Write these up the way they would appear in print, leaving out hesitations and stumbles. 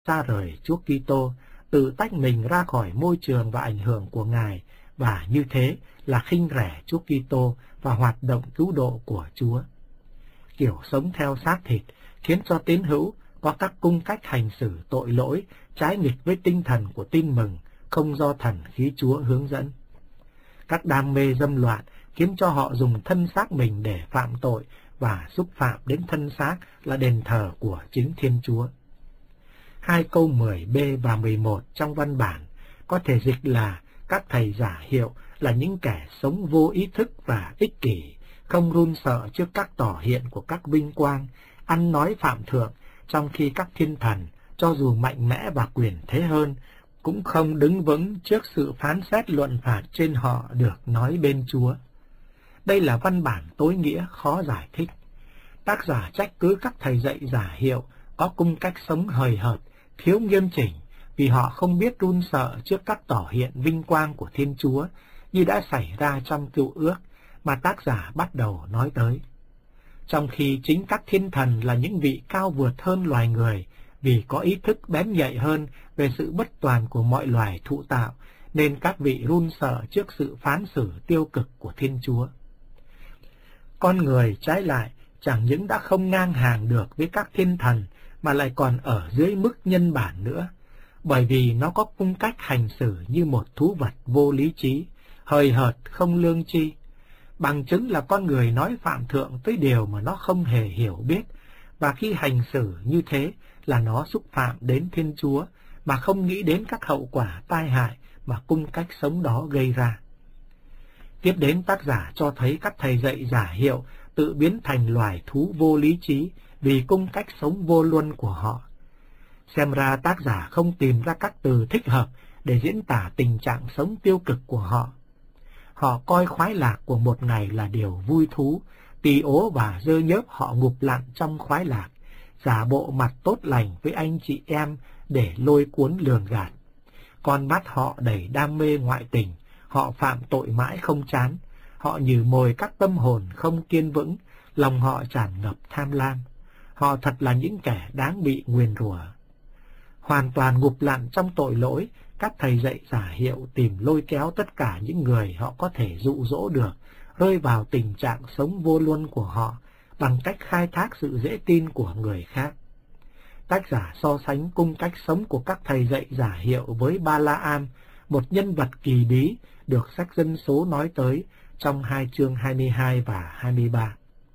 xa rời Chúa Kitô, tự tách mình ra khỏi môi trường và ảnh hưởng của Ngài, và như thế là khinh rẻ Chúa Kitô và hoạt động cứu độ của Chúa. Kiểu sống theo xác thịt khiến cho tín hữu có các cung cách hành xử tội lỗi trái nghịch với tinh thần của tin mừng, không do thần khí Chúa hướng dẫn. Các đam mê dâm loạn khiến cho họ dùng thân xác mình để phạm tội và xúc phạm đến thân xác là đền thờ của chính Thiên Chúa. 2 câu 10b và 11 trong văn bản có thể dịch là các thầy giả hiệu là những kẻ sống vô ý thức và ích kỷ, không run sợ trước các tỏ hiện của các vinh quang, ăn nói phạm thượng, trong khi các thiên thần, cho dù mạnh mẽ và quyền thế hơn, cũng không đứng vững trước sự phán xét luận phạt trên họ được nói bên Chúa. Đây là văn bản tối nghĩa khó giải thích. Tác giả trách cứ các thầy dạy giả hiệu có cung cách sống hời hợt, thiếu nghiêm chỉnh, vì họ không biết run sợ trước các tỏ hiện vinh quang của Thiên Chúa như đã xảy ra trong Cựu Ước mà tác giả bắt đầu nói tới. Trong khi chính các thiên thần là những vị cao vượt hơn loài người vì có ý thức bén nhạy hơn về sự bất toàn của mọi loài thụ tạo, nên các vị run sợ trước sự phán xử tiêu cực của Thiên Chúa. Con người trái lại chẳng những đã không ngang hàng được với các thiên thần mà lại còn ở dưới mức nhân bản nữa, bởi vì nó có cung cách hành xử như một thú vật vô lý trí, hời hợt không lương tri. Bằng chứng là con người nói phạm thượng tới điều mà nó không hề hiểu biết, và khi hành xử như thế là nó xúc phạm đến Thiên Chúa mà không nghĩ đến các hậu quả tai hại mà cung cách sống đó gây ra. Tiếp đến tác giả cho thấy các thầy dạy giả hiệu tự biến thành loài thú vô lý trí vì cung cách sống vô luân của họ. Xem ra tác giả không tìm ra các từ thích hợp để diễn tả tình trạng sống tiêu cực của họ. Họ coi khoái lạc của một ngày là điều vui thú, tì ố và dơ nhớp họ ngụp lặn trong khoái lạc, giả bộ mặt tốt lành với anh chị em để lôi cuốn lường gạt. Con mắt họ đầy đam mê ngoại tình, họ phạm tội mãi không chán, họ như mồi các tâm hồn không kiên vững, lòng họ tràn ngập tham lam. Họ thật là những kẻ đáng bị nguyền rủa. Hoàn toàn ngụp lặn trong tội lỗi, các thầy dạy giả hiệu tìm lôi kéo tất cả những người họ có thể dụ dỗ được, rơi vào tình trạng sống vô luân của họ bằng cách khai thác sự dễ tin của người khác. Tác giả so sánh cung cách sống của các thầy dạy giả hiệu với Ba-la-am, một nhân vật kỳ bí được sách Dân Số nói tới trong 2 chương 22 và 23.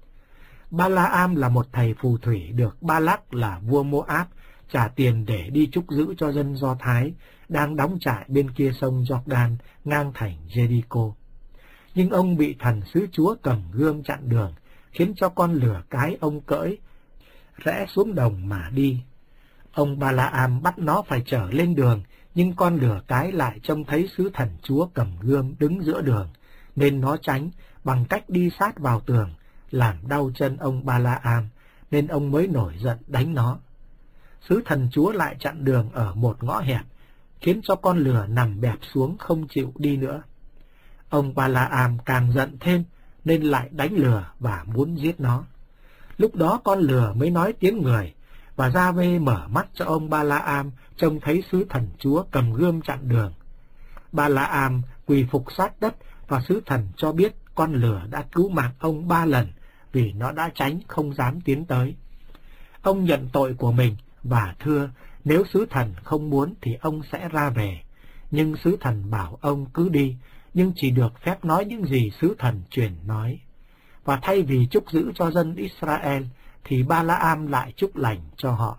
Ba-la-am là một thầy phù thủy được Ba-lắc là vua Mô-áp trả tiền để đi trúc giữ cho dân Do Thái đang đóng trại bên kia sông Jordan ngang thành Jericho. Nhưng ông bị thần sứ Chúa cầm gươm chặn đường, khiến cho con lừa cái ông cưỡi rẽ xuống đồng mà đi. Ông Ba-la-am bắt nó phải trở lên đường, nhưng con lừa cái lại trông thấy sứ thần Chúa cầm gươm đứng giữa đường, nên nó tránh bằng cách đi sát vào tường, làm đau chân ông Ba-la-am, nên ông mới nổi giận đánh nó. Sứ thần Chúa lại chặn đường ở một ngõ hẹp, khiến cho con lừa nằm bẹp xuống không chịu đi nữa. Ông Ba-la-am càng giận thêm, nên lại đánh lừa và muốn giết nó. Lúc đó con lừa mới nói tiếng người, và Gia-vê mở mắt cho ông Ba-la-am trông thấy sứ thần Chúa cầm gươm chặn đường. Ba-la-am quỳ phục sát đất, và sứ thần cho biết con lừa đã cứu mạng ông 3 lần vì nó đã tránh không dám tiến tới. Ông nhận tội của mình và thưa nếu sứ thần không muốn thì ông sẽ ra về. Nhưng sứ thần bảo ông cứ đi, nhưng chỉ được phép nói những gì sứ thần truyền nói. Và thay vì chúc giữ cho dân Israel thì Ba-la-am lại chúc lành cho họ.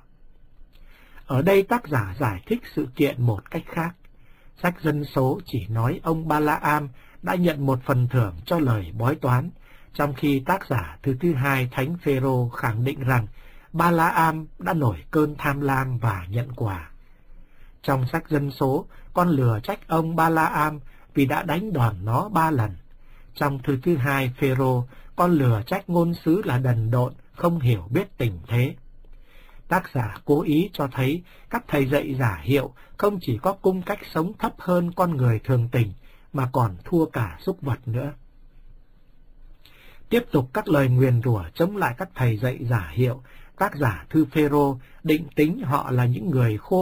Ở đây tác giả giải thích sự kiện một cách khác. Sách Dân Số chỉ nói ông Ba-la-am đã nhận một phần thưởng cho lời bói toán, trong khi tác giả thứ 2 Thánh Phêrô khẳng định rằng Ba-la-am đã nổi cơn tham lam và nhận quà. Trong sách Dân Số, con lừa trách ông Ba-la-am vì đã đánh đòn nó 3 lần. Trong thư thứ 2 Phêrô, con lừa trách ngôn sứ là đần độn, không hiểu biết tình thế. Tác giả cố ý cho thấy các thầy dạy giả hiệu không chỉ có cung cách sống thấp hơn con người thường tình, mà còn thua cả súc vật nữa. Tiếp tục các lời nguyền rủa chống lại các thầy dạy giả hiệu, tác giả thư Phêrô định tính họ là những người khô